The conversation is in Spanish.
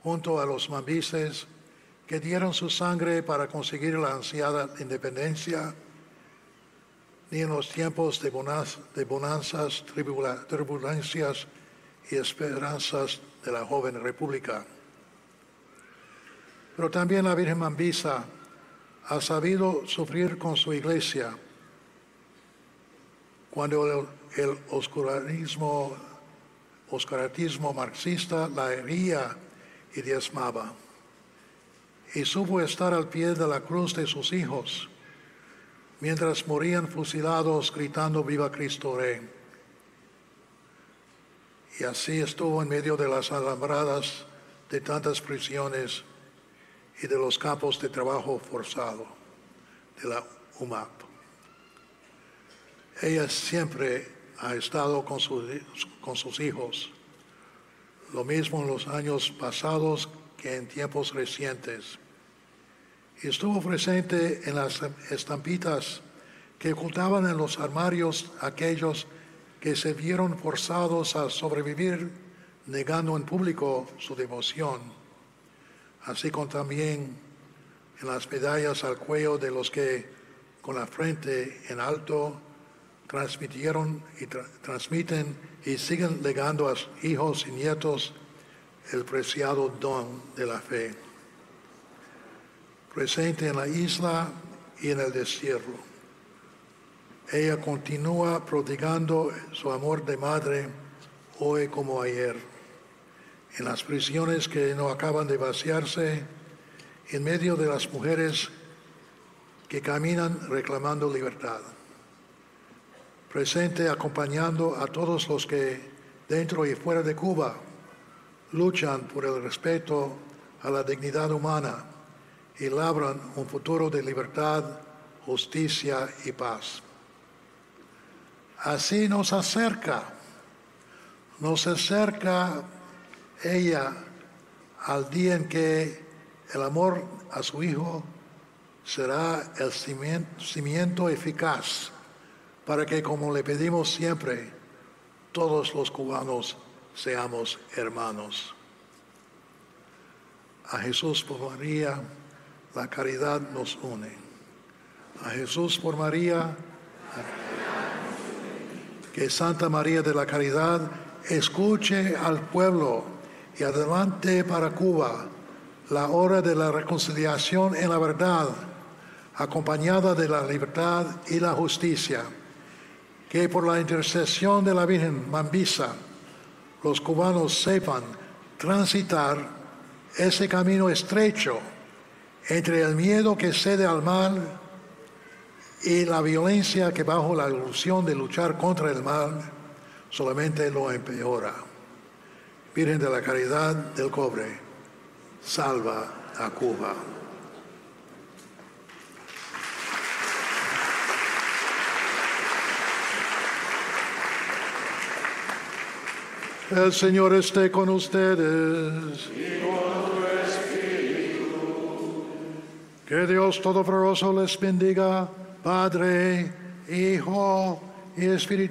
junto a los mambises que dieron su sangre para conseguir la ansiada independencia, ni en los tiempos de bonanzas, turbulencias y esperanzas de la joven república. Pero también la Virgen Mambisa ha sabido sufrir con su iglesia cuando el oscurantismo marxista la hería y diezmaba, y supo estar al pie de la cruz de sus hijos, mientras morían fusilados gritando «Viva Cristo Rey». Y así estuvo en medio de las alambradas de tantas prisiones y de los campos de trabajo forzado de la UMAP. Ella siempre ha estado con sus hijos, lo mismo en los años pasados que en tiempos recientes. Y estuvo presente en las estampitas que ocultaban en los armarios aquellos que se vieron forzados a sobrevivir negando en público su devoción, así como también en las medallas al cuello de los que con la frente en alto transmitieron y transmiten y siguen legando a sus hijos y nietos el preciado don de la fe. Presente en la isla y en el destierro, ella continúa prodigando su amor de madre hoy como ayer, en las prisiones que no acaban de vaciarse, en medio de las mujeres que caminan reclamando libertad. Presente acompañando a todos los que dentro y fuera de Cuba luchan por el respeto a la dignidad humana y labran un futuro de libertad, justicia y paz. Así nos acerca ella al día en que el amor a su Hijo será el cimiento eficaz para que, como le pedimos siempre, todos los cubanos seamos hermanos. A Jesús por María, la caridad nos une. A Jesús por María, que Santa María de la Caridad escuche al pueblo y adelante para Cuba la hora de la reconciliación en la verdad, acompañada de la libertad y la justicia. Que por la intercesión de la Virgen Mambisa, los cubanos sepan transitar ese camino estrecho entre el miedo que cede al mal y la violencia que bajo la ilusión de luchar contra el mal solamente lo empeora. Virgen de la Caridad del Cobre, salva a Cuba. El Señor esté con ustedes. Y con tu espíritu. Que Dios Todopoderoso les bendiga, Padre, Hijo y Espíritu